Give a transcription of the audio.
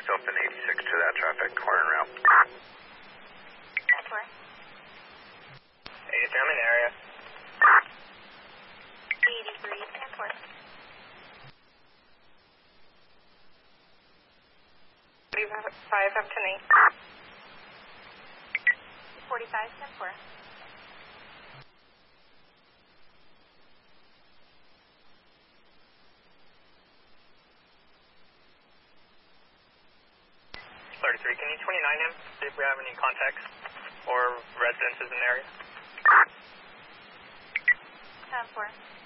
myself in 86 to that traffic, corner route. 83, I'm in the area. 83, 10-4. 45, up to 8. 45, 10-4. 33, can you 29 him? See if we have any contacts or residences in the area. 10-4.